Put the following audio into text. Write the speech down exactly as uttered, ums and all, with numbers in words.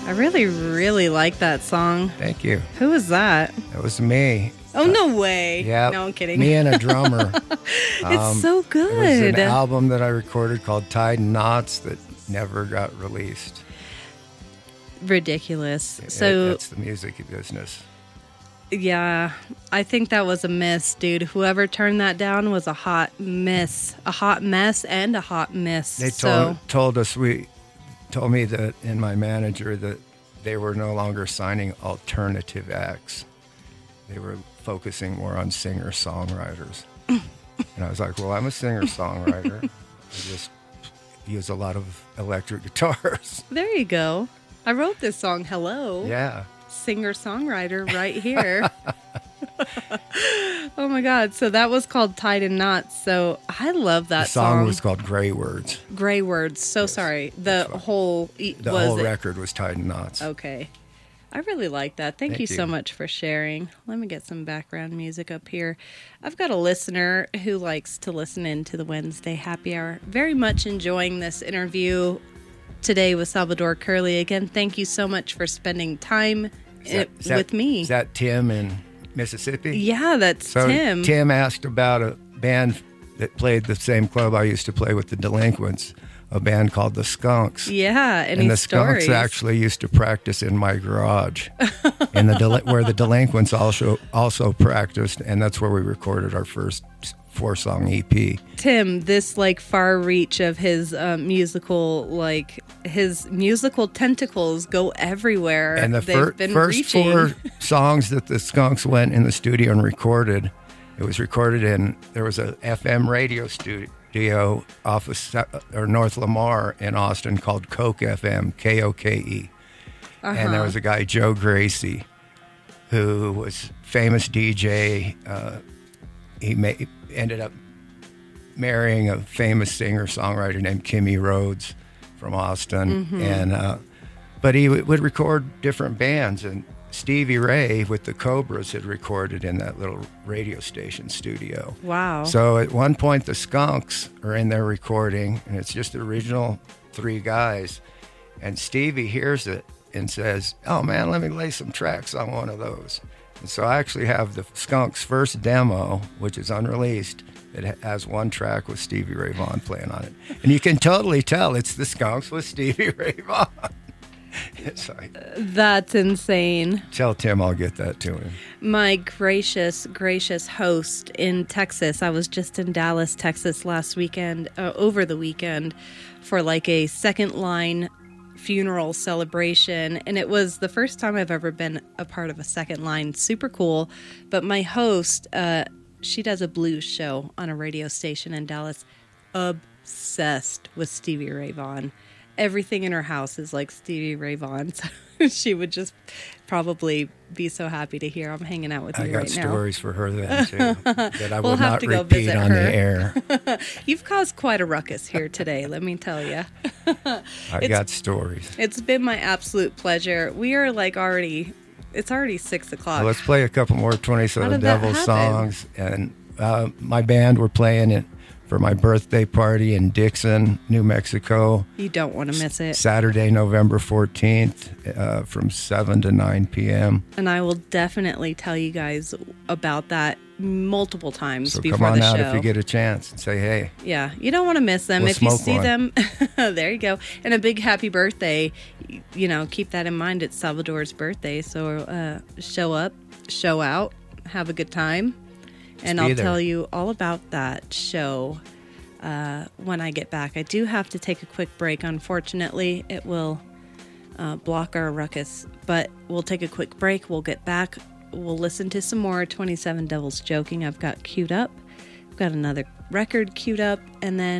I really, really like that song. Thank you. Who was that? That was me. Oh, no way. Yeah. No, I'm kidding. Me and a drummer. It's Um, so It was good. an album that I recorded called Tied in Knots that never got released. Ridiculous. It- So, That's the music business. yeah, I think that was a miss, dude. Whoever turned that down was a hot miss. A hot mess and a hot miss. They so, told, told us, we told me that, and my manager, that they were no longer signing alternative acts. They were focusing more on singer-songwriters. And I was like, well, I'm a singer-songwriter. I just use a lot of electric guitars. there you go. I wrote this song, Hello. Yeah. Singer-songwriter right here. Oh, my God. So that was called Tied in Knots. So I love that The song, song. was called Gray Words. Gray Words. So Yes, sorry. The that's fine. whole... e- The was whole it? record was Tied in Knots. Okay. I really like that. Thank, Thank you, so you. much for sharing. Let me get some background music up here. I've got a listener who likes to listen in to the Wednesday Happy Hour. Very much enjoying this interview today with Salvador Curley. Again, thank you so much for spending time Is that- i- is that- with me. Is that Tim in Mississippi? Yeah, that's So Tim. Tim asked about a band that played the same club I used to play with, the Delinquents, a band called the Skunks. Yeah, any and the stories? Skunks actually used to practice in my garage, in the Del- where the Delinquents also also practiced, and that's where we recorded our first four-song E P. Tim, this like far reach of his um, musical, like his musical tentacles go everywhere. And the They've fir- been first reaching. four songs that the Skunks went in the studio and recorded, it was recorded in, there was a F M radio studio off of Sa- or North Lamar in Austin called Coke F M, K O K E. Uh-huh. And there was a guy, Joe Gracie, who was famous D J. Uh, he ma- ended up marrying a famous singer-songwriter named Kimmy Rhodes from Austin. Mm-hmm. And uh, but he w- would record different bands, and Stevie Ray with the Cobras had recorded in that little radio station studio. Wow. So at one point, the Skunks are in there recording, and it's just the original three guys. And Stevie hears it and says, "Oh man, let me lay some tracks on one of those." And so I actually have the Skunks' first demo, which is unreleased. It has one track with Stevie Ray Vaughan playing on it, and you can totally tell it's the Skunks with Stevie Ray Vaughan. It's like, That's insane. tell Tim I'll get that to him. My gracious, gracious host in Texas. I was just in Dallas, Texas last weekend, uh, over the weekend, for like a second line funeral celebration. And it was the first time I've ever been a part of a second line. Super cool. But my host, uh, she does a blues show on a radio station in Dallas. Obsessed with Stevie Ray Vaughan. Everything in her house is like Stevie Ray Vaughan. So she would just probably be so happy to hear I'm hanging out with you I got right now. stories for her then too that I will We'll have not to go repeat visit on her. the air. You've caused quite a ruckus here today, let me tell you. I It's- got stories. It's been my absolute pleasure. We are like already, it's already six o'clock. Well, let's play a couple more twenty So How the did that Devil happen? songs. And uh, my band were playing it for my birthday party in Dixon, New Mexico, You don't want to miss it. Saturday, November fourteenth, uh, from seven to nine p.m. And I will definitely tell you guys about that multiple times So before come on the out show. if you get a chance and say, hey. Yeah, you don't want to miss them. We'll if you smoke see one. them, there you go. And a big happy birthday. You, you know, keep that in mind. It's Salvador's birthday. So uh, show up, show out, have a good time. And be I'll there. tell you all about that show uh, when I get back. I do have to take a quick break. Unfortunately, it will uh, block our ruckus. But we'll take a quick break. We'll get back. We'll listen to some more twenty-seven Devils Joking I've got queued up. I've got another record queued up. And then